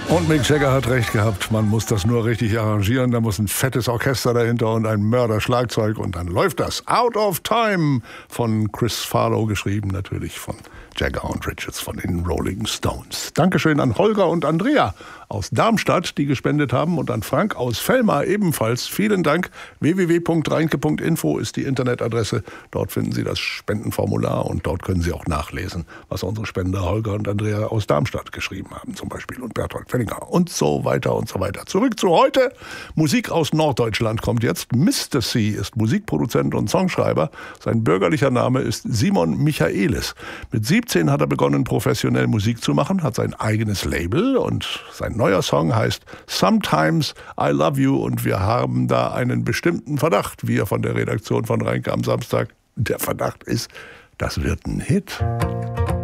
Und Mick Jagger hat recht gehabt, man muss das nur richtig arrangieren, da muss ein fettes Orchester dahinter und ein Mörder-Schlagzeug und dann läuft das. Out of Time von Chris Farlow, geschrieben natürlich von Jagger und Richards von den Rolling Stones. Dankeschön an Holger und Andrea aus Darmstadt, die gespendet haben, und an Frank aus Velmar ebenfalls. Vielen Dank. www.reinke.info ist die Internetadresse. Dort finden Sie das Spendenformular und dort können Sie auch nachlesen, was unsere Spender Holger und Andrea aus Darmstadt geschrieben haben, zum Beispiel, und Berthold Fellinger und so weiter und so weiter. Zurück zu heute. Musik aus Norddeutschland kommt jetzt. Mr. C ist Musikproduzent und Songschreiber. Sein bürgerlicher Name ist Simon Michaelis. Mit 17 hat er begonnen, professionell Musik zu machen, hat sein eigenes Label und sein neuer Song heißt Sometimes I Love You und wir haben da einen bestimmten Verdacht, wir von der Redaktion von Reinke am Samstag. Der Verdacht ist, das wird ein Hit.